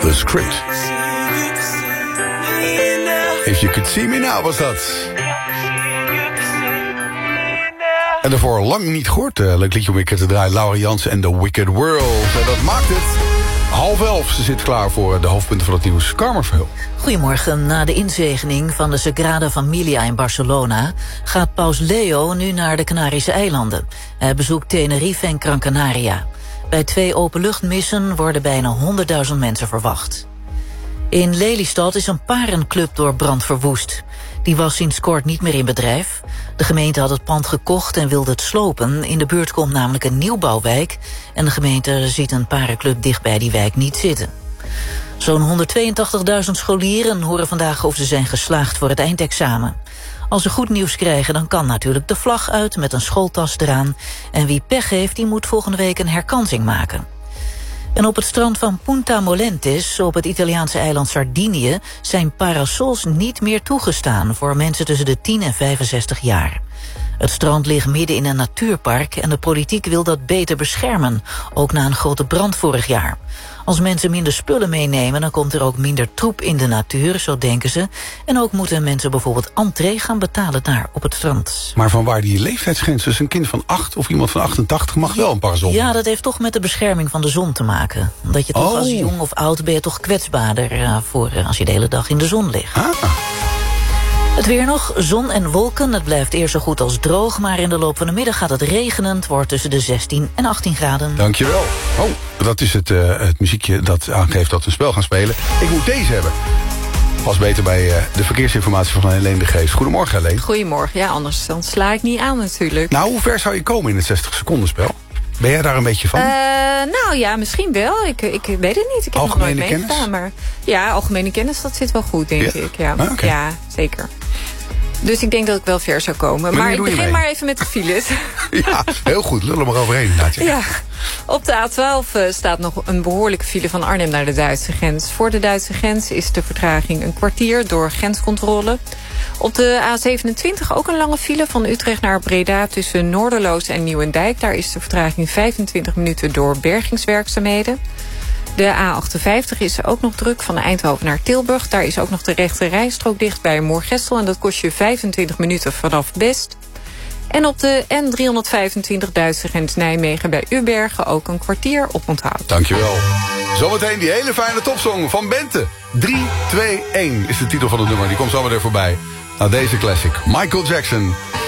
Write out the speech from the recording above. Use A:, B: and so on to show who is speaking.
A: The Script. If You Could See Me Now was dat. En daarvoor lang niet gehoord. Leuk liedje om weer te draaien. Laura Jansen en The Wicked World. En dat maakt het 10:30. Ze zit klaar voor de hoofdpunten van het nieuws. Carmen Verheul.
B: Goedemorgen. Na de inzegening van de Sagrada Familia in Barcelona gaat paus Leo nu naar de Canarische eilanden. Hij bezoekt Tenerife en Gran Canaria. Bij 2 openluchtmissen worden bijna 100.000 mensen verwacht. In Lelystad is een parenclub door brand verwoest. Die was sinds kort niet meer in bedrijf. De gemeente had het pand gekocht en wilde het slopen. In de buurt komt namelijk een nieuwbouwwijk en de gemeente ziet een parenclub dicht bij die wijk niet zitten. Zo'n 182.000 scholieren horen vandaag of ze zijn geslaagd voor het eindexamen. Als ze goed nieuws krijgen, dan kan natuurlijk de vlag uit met een schooltas eraan. En wie pech heeft, die moet volgende week een herkansing maken. En op het strand van Punta Molentis, op het Italiaanse eiland Sardinië, zijn parasols niet meer toegestaan voor mensen tussen de 10 en 65 jaar. Het strand ligt midden in een natuurpark en de politiek wil dat beter beschermen, ook na een grote brand vorig jaar. Als mensen minder spullen meenemen, dan komt er ook minder troep in de natuur, zo denken ze. En ook moeten mensen bijvoorbeeld entree gaan betalen daar op het strand.
A: Maar vanwaar die leeftijdsgrens? Dus een kind van 8 of iemand van 88 mag wel een parasol?
B: Ja, dat heeft toch met de bescherming van de zon te maken. Omdat je toch als jong of oud ben je toch kwetsbaarder voor als je de hele dag in de zon ligt. Het weer nog, zon en wolken. Het blijft eerst zo goed als droog, maar in de loop van de middag gaat het regenen. Het wordt tussen de 16 en 18 graden.
A: Dankjewel. Dat is het muziekje dat aangeeft dat we een spel gaan spelen. Ik moet deze hebben. Pas beter bij de verkeersinformatie van Helene de Geest. Goedemorgen, Helene.
C: Goedemorgen. Ja, anders dan sla ik niet aan natuurlijk.
A: Nou, hoe ver zou je komen in het 60 seconden spel? Ben jij daar een beetje van?
C: Nou ja, misschien wel. Ik weet het niet. Ik heb
A: algemene
C: nog nooit meegedaan. Maar ja, algemene kennis, dat zit wel goed, denk ik. Ja.
A: Okay.
C: Ja, zeker. Dus ik denk dat ik wel ver zou komen. Maar ik begin maar even met de files.
A: Ja, heel goed. Lul er maar overheen inderdaad.
C: Ja. Op de A12 staat nog een behoorlijke file van Arnhem naar de Duitse grens. Voor de Duitse grens is de vertraging een kwartier door grenscontrole. Op de A27 ook een lange file van Utrecht naar Breda tussen Noorderloos en Nieuwendijk. Daar is de vertraging 25 minuten door bergingswerkzaamheden. De A58 is ook nog druk van Eindhoven naar Tilburg. Daar is ook nog de rechte rijstrook dicht bij Moergestel. En dat kost je 25 minuten vanaf Best. En op de N325 Duitse grens Nijmegen bij Ubbergen ook een kwartier op onthoud.
A: Dankjewel. Zometeen die hele fijne topsong van Bente. 3-2-1 is de titel van het nummer. Die komt zometeen voorbij. Nou, deze classic. Michael Jackson.